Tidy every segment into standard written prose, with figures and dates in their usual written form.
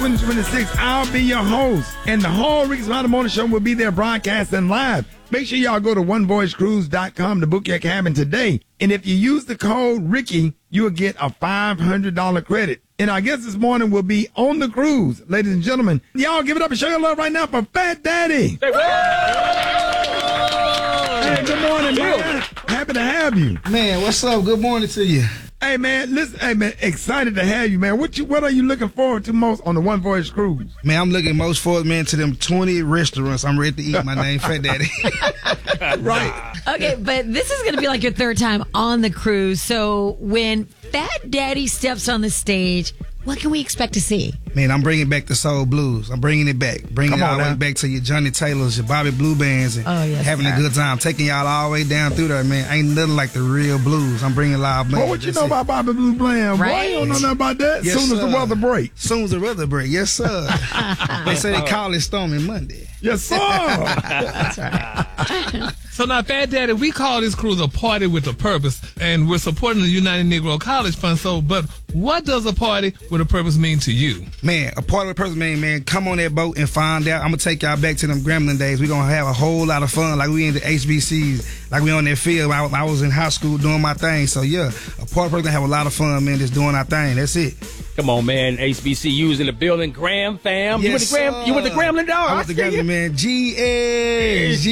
2026, I'll be your host. And the whole Ricky Smiley Morning Show will be there broadcasting live. Make sure y'all go to onevoicecruise.com to book your cabin today. And if you use the code Ricky, you'll get a $500 credit. And our guest this morning will be on the cruise. Ladies and gentlemen, y'all give it up and show your love right now for Fat Daddy. Hey, good morning, man. Happy to have you. Man, what's up? Good morning to you. Hey, man, listen, hey, man, excited to have you, man. What are you looking forward to most on the One Voice Cruise? Man, I'm looking most forward, man, to them 20 restaurants I'm ready to eat. My name, Fat Daddy. Right. Okay, but this is going to be like your third time on the cruise. So when Fat Daddy steps on the stage, what can we expect to see? Man, I'm bringing back the soul blues. I'm bringing it back. Bringing it all the way back to your Johnny Taylors, your Bobby Blue Bands, and having a good time. Taking y'all all the way down through there, man. Ain't nothing like the real blues. I'm bringing live bands. Well, what you know about Bobby Blue Bland? Right. Boy, you don't know nothing about that. Yes, soon as the weather break. Soon as the weather break. Yes, sir. They say they call it Stormy Monday. Yes, sir. That's right. So now, Fat Daddy, we call this cruise a party with a purpose, and we're supporting the United Negro College Fund. So, but what does a party with a purpose mean to you? Man, a party with a purpose, man, come on that boat and find out. I'm going to take y'all back to them Gremlin days. We're going to have a whole lot of fun, like we in the HBCs, like we on that field. I was in high school doing my thing. So, yeah, a party with a purpose, have a lot of fun, man, just doing our thing. That's it. Come on, man. HBCU's in the building. Graham fam. Yes, you went to Grambling, dog? I went to Grambling, man. GS.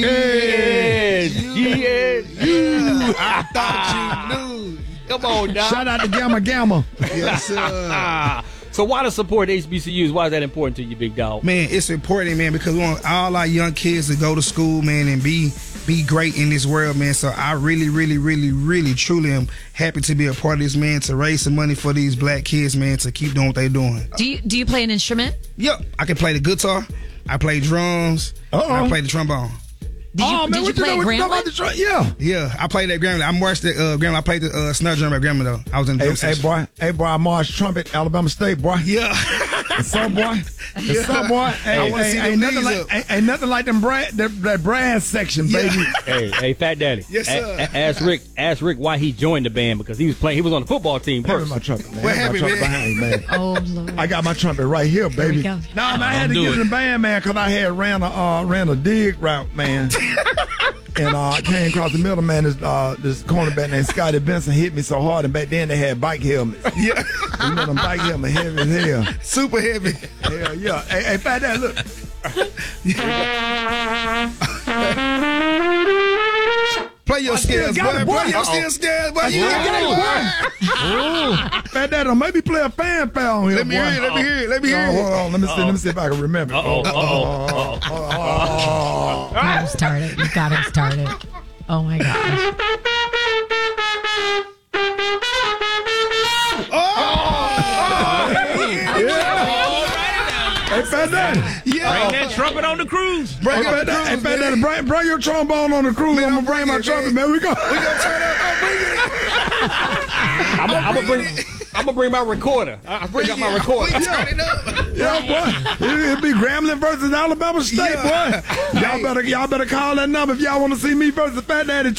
I thought you knew. Come on, dog. Shout out to Gamma Gamma. Yes, sir. So why to support HBCUs? Why is that important to you, big dog? Man, it's important, man, because we want all our young kids to go to school, man, and be great in this world, man. So I really, truly am happy to be a part of this, man, to raise some money for these black kids, man, to keep doing what they're doing. Do you play an instrument? Yep. I can play the guitar. I play drums. I play the trombone. Did you play at Grambling? Yeah, I played at Grambling. I marched at Grambling. I played the snare drum at Grambling, though. I was in the drum section. Hey, boy, I marched trumpet, Alabama State, boy. Yeah. What's up, boy? What's up, boy? Ain't nothing like them that brass section, baby. Hey, Fat Daddy. Yes, sir. Ask Rick why he joined the band, because he was on the football team first. My trumpet, man. What happened, man? Behind, man? Oh, Lord. I got my trumpet right here, baby. we go. No, I had to get in the band, man, because I had ran a dig route, man. And I came across the middle, man. This cornerback named Scotty Benson hit me so hard, and back then they had bike helmets. Yeah. You know them bike helmets heavy as hell. Super heavy. Hell yeah. Hey, Fat Daddy, look. Play your scales, boy. Play your scales, boy. You got it, boy. Fat Daddy, maybe play a fanfare on here, Let me hear it. Let me hear it. Hold on. Let me see if I can remember. Got him started. You got him started. Oh, my gosh. Hey, Fat Daddy. Bring that trumpet on the cruise. Hey, Fat Daddy, bring your trombone on the cruise. I'm going to bring my trumpet, man. We gonna turn up. I'm gonna bring my recorder. I bring out my recorder. Yeah, boy. It'll be Grambling versus Alabama State, boy. Y'all better call that number if y'all want to see me versus Fat Daddy,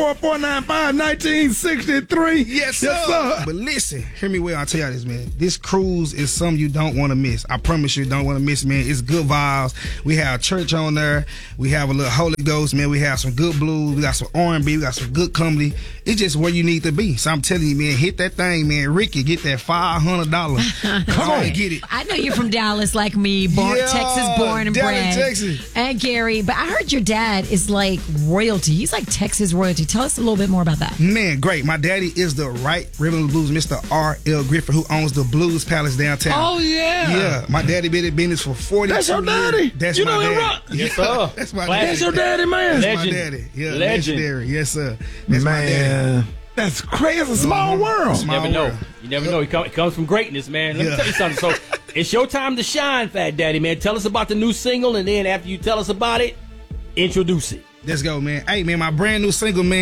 214-495-1963. Yes, sir. But listen, hear me well. I'll tell y'all this, man. This cruise is something you don't want to miss. I promise you don't want to miss, man. It's good vibes. We have church on there. We have a little Holy Ghost, man. We have some good blues. We got some R&B. We got some good comedy. It's just where you need to be. So I'm telling you, man, hit that thing, man. Ricky, get that $500. Come on, get it. I know you're from Dallas like me, Texas born and bred. Texas. And Gary, but I heard your dad is like royalty. He's like Texas royalty. Tell us a little bit more about that. Man, great. My daddy is the right Rhythm of the Blues, Mr. R.L. Griffin, who owns the Blues Palace downtown. Oh, yeah. Yeah. My daddy been in business for 42 years. That's your daddy? That's you my know daddy. Rock. Yes, sir. That's my Classic. daddy. That's your daddy, man. That's my daddy. Yeah, Legend. legendary. Yes, sir. That's my daddy. Man, that's crazy. It's a small world. You never know. You never know. It comes from greatness, man. Let me tell you something. So it's your time to shine, Fat Daddy, man. Tell us about the new single, and then after you tell us about it, introduce it. Let's go, man. Hey, man, my brand new single, man.